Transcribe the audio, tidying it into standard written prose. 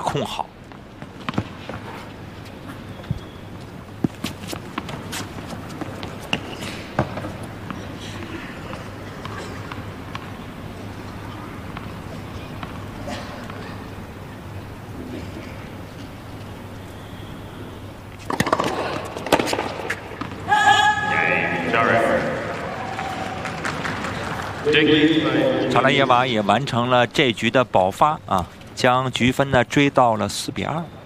控好。 查拉耶娃也完成了这局的保发啊，将局分呢追到了4比2。